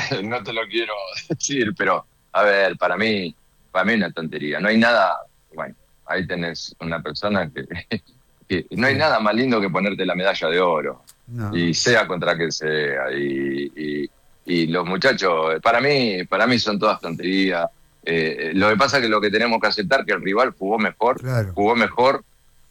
no te lo quiero decir, pero a ver, para mí una tontería. No hay nada, bueno, ahí tenés una persona que no hay Sí, nada más lindo que ponerte la medalla de oro, no, y sea contra quien sea, y los muchachos, para mí son todas tonterías. Lo que pasa es que lo que tenemos que aceptar que el rival claro, jugó mejor,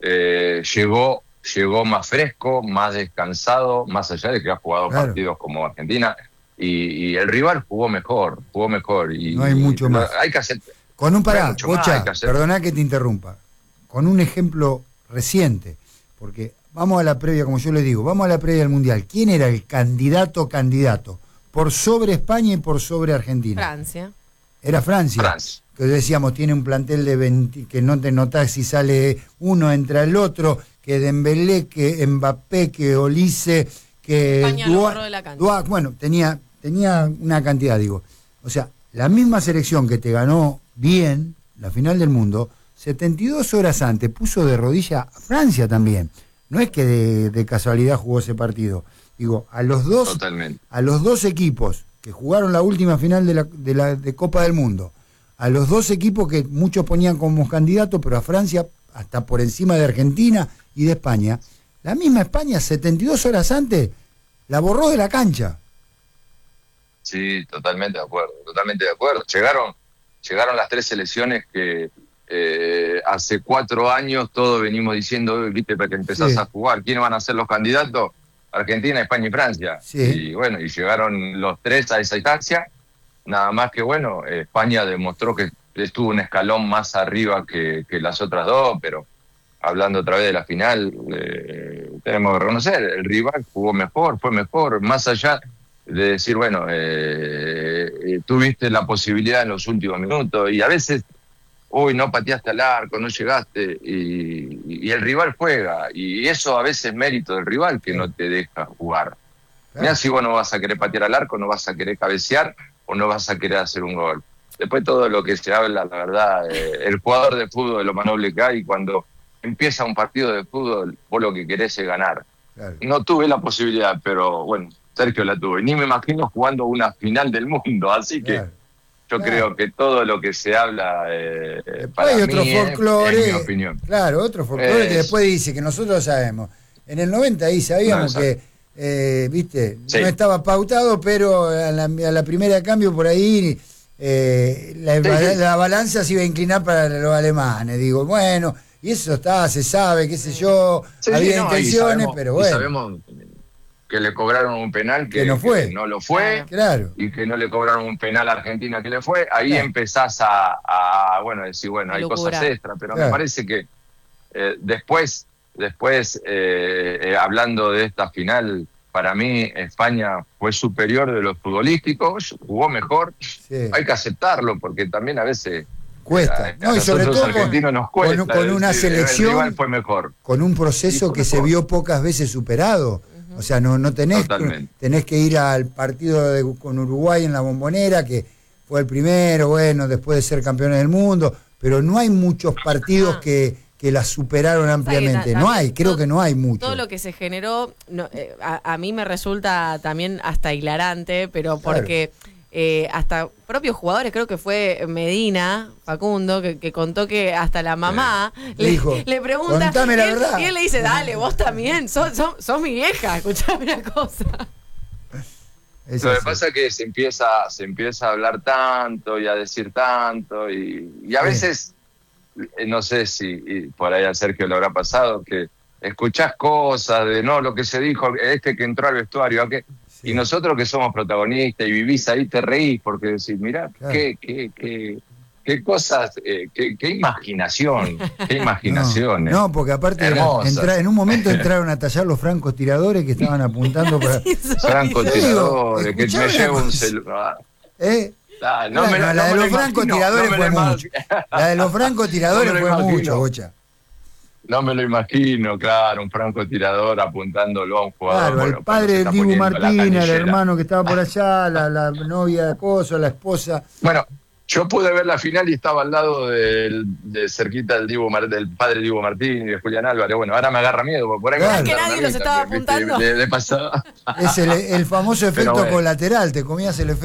llegó más fresco, más descansado, más allá de que ha jugado claro. partidos como Argentina, y el rival jugó mejor, No hay mucho más. hay que aceptar, Con un no hay pará, mucho más, hay que Bocha, hacer. perdoná que te interrumpa. Con un ejemplo reciente, porque vamos a la previa, como yo les digo, vamos a la previa del Mundial. ¿Quién era el candidato por sobre España y por sobre Argentina? Francia. Era Francia. Francia. Que decíamos, tiene un plantel de 20, que no te notás si sale uno, entra el otro, que Dembélé, que Mbappé, que Olise, que España lo borró de la cancha. Bueno, tenía una cantidad, digo. O sea, la misma selección que te ganó bien la final del mundo, 72 horas antes puso de rodilla a Francia también. No es que de casualidad jugó ese partido. Digo, Totalmente. a los dos equipos que jugaron la última final de Copa del Mundo, a los dos equipos que muchos ponían como candidatos, pero a Francia hasta por encima de Argentina y de España, la misma España 72 horas antes la borró de la cancha. Sí, totalmente de acuerdo, totalmente de acuerdo. Llegaron las tres selecciones que hace 4 años todos venimos diciendo, viste, para que empezás Sí, a jugar, ¿quiénes van a ser los candidatos? Argentina, España y Francia. sí, Y bueno, y llegaron los tres a esa instancia, nada más que bueno, España demostró que estuvo un escalón más arriba que las otras dos, pero hablando otra vez de la final, tenemos que reconocer, el rival jugó mejor, fue mejor, más allá de decir, bueno, tuviste la posibilidad en los últimos minutos, y a veces, uy, no pateaste al arco, no llegaste, y el rival juega, y eso a veces es mérito del rival que no te deja jugar. Mirá, claro. si vos no vas a querer patear al arco, no vas a querer cabecear, o no vas a querer hacer un gol. Después todo lo que se habla, la verdad, el jugador de fútbol es lo más noble que hay. Cuando empieza un partido de fútbol, vos lo que querés es ganar. Claro, No tuve la posibilidad, pero bueno, Sergio la tuvo. Y ni me imagino jugando una final del mundo, así que claro, yo claro. creo que todo lo que se habla, Después para hay otro mí, es mi folclore, opinión. claro, otro folclore que después dice que nosotros sabemos. En el 90 ahí No, sabíamos exacto. que, viste, Sí, no estaba pautado, pero a la primera de cambio por ahí sí, sí. la balanza se iba a inclinar para los alemanes. Digo, bueno, y eso está, se sabe, qué sé yo, Sí, sí, había no, intenciones, pero y bueno, sabemos que le cobraron un penal que no que fue, no lo fue, claro, y que no le cobraron un penal a Argentina que le fue. Ahí claro, empezás bueno, decir, bueno, A hay cosas lucubrar. extras, pero me claro. parece que después, hablando de esta final, para mí España fue superior de los futbolísticos, jugó mejor. Sí. Hay que aceptarlo, porque también a veces Cuesta, a ¿no? Y sobre nosotros todo argentinos nos cuesta con una decir, el rival selección, fue mejor. con un Y proceso fue que se mejor, vio pocas veces superado. O sea, no totalmente. tenés que ir al partido con Uruguay en la Bombonera, que fue el primero, bueno, después de ser campeones del mundo, pero no hay muchos partidos Ah. que la superaron ampliamente. No hay, creo que no hay mucho. Todo lo que se generó, a mí me resulta también hasta hilarante, pero porque hasta propios jugadores, creo que fue Medina, Facundo, que contó que hasta la mamá Dijo, le pregunta, "Contame la y verdad". y él le dice, dale, vos también, sos mi vieja, escuchame una cosa. Es Lo que así. pasa es que se empieza a hablar tanto y a decir tanto, y a Sí, veces, no sé si por ahí a Sergio le habrá pasado, que escuchás cosas de no, lo que se dijo, que entró al vestuario, y sí, nosotros que somos protagonistas y vivís ahí te reís porque decís, mirá, claro. qué cosas, qué imaginación, qué imaginaciones. No, porque aparte Hermosas. en un momento entraron a tallar los francotiradores que estaban apuntando para... Sí, soy- Francotiradores, que escuchame me una llevo un cosa. celular. ¿Eh? No me Bueno, lo, la no de me lo los imagino, francotiradores no me fue lo mucho. La de los francotiradores no me lo fue imagino. mucho, Bocha. No me lo imagino, claro, un francotirador apuntándolo a un jugador. Claro, al Bueno, cuando se padre del está Dibu poniendo la Martínez, al canillera. hermano que estaba por allá, la novia de Coso, la esposa. Bueno, yo pude ver la final y estaba al lado de cerquita del padre Dibu Martínez y de Julián Álvarez. Bueno, ahora me agarra miedo, porque por ahí Claro. me que mataron a nadie mí los estaba también, ¿viste? apuntando. De pasada. Es el famoso efecto Pero bueno. colateral, te comías el efecto